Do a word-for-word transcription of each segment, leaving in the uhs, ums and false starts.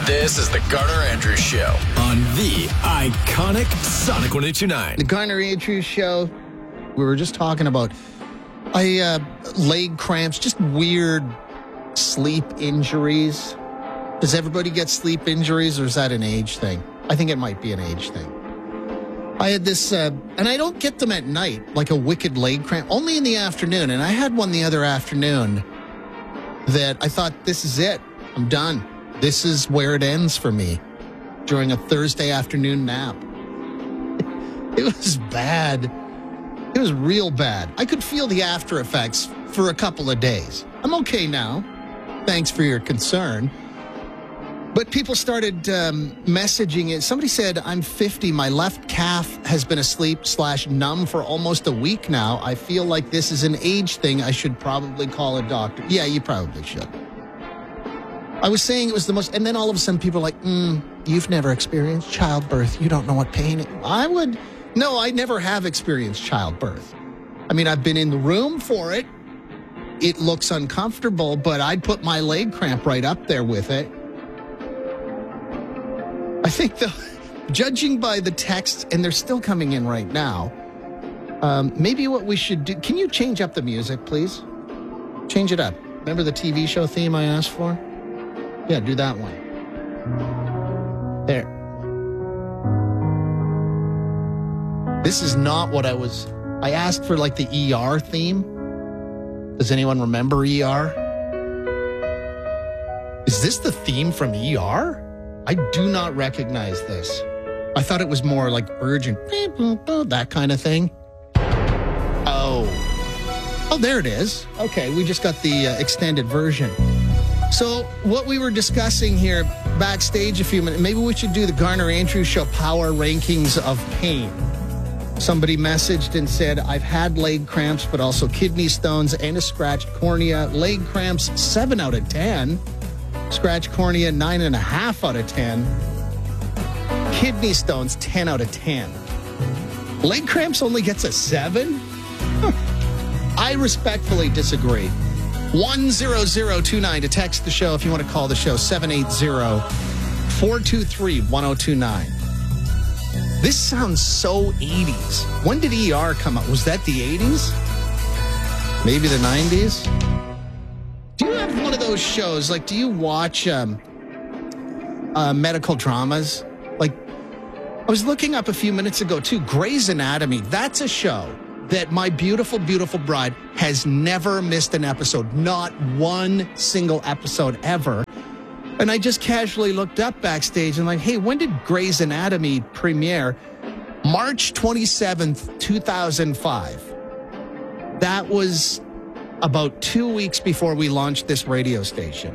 This is the Garner Andrews Show on the iconic Sonic one oh two nine. The Garner Andrews Show. We were just talking about I, uh, leg cramps, just weird sleep injuries. Does everybody get sleep injuries, or is that an age thing? I think it might be an age thing. I had this, uh, and I don't get them at night, like a wicked leg cramp, only in the afternoon. And I had one the other afternoon that I thought, this is it. I'm done. This is where it ends for me during a Thursday afternoon nap. It was bad. It was real bad. I could feel the after effects for a couple of days. I'm okay now. Thanks for your concern. But people started um, messaging it. Somebody said, I'm fifty. My left calf has been asleep slash numb for almost a week now. I feel like this is an age thing. I should probably call a doctor. Yeah, you probably should. I was saying it was the most, and then all of a sudden people are like, mm, you've never experienced childbirth. You don't know what pain it, I would, no, I never have experienced childbirth. I mean, I've been in the room for it. It looks uncomfortable, but I'd put my leg cramp right up there with it. I think the, judging by the texts, and they're still coming in right now, um, maybe what we should do, can you change up the music, please? Change it up. Remember the T V show theme I asked for? Yeah, do that one. There. This is not what I was... I asked for, like, the E R theme. Does anyone remember E R? Is this the theme from E R? I do not recognize this. I thought it was more like urgent, that kind of thing. Oh. Oh, there it is. Okay, we just got the uh, extended version. So what we were discussing here backstage a few minutes, maybe we should do the Garner Andrews Show power rankings of pain. Somebody messaged and said, I've had leg cramps, but also kidney stones and a scratched cornea. Leg cramps, seven out of ten. Scratched cornea, nine and a half out of ten. Kidney stones, ten out of ten. Leg cramps only gets a seven? I respectfully disagree. one zero zero two nine to text the show if you want to call the show. seven eight zero, four two three, one oh two nine. This sounds so eighties. When did E R come out? Was that the eighties? Maybe the nineties? Do you have one of those shows, like, do you watch um, uh, medical dramas? Like, I was looking up a few minutes ago, too, Grey's Anatomy. That's a show that my beautiful, beautiful bride has never missed an episode. Not one single episode ever. And I just casually looked up backstage and like, hey, when did Grey's Anatomy premiere? March twenty-seventh, two thousand five. That was about two weeks before we launched this radio station.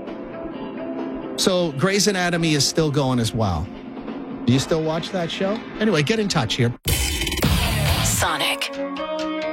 So Grey's Anatomy is still going as well. Do you still watch that show? Anyway, get in touch here. Sonic.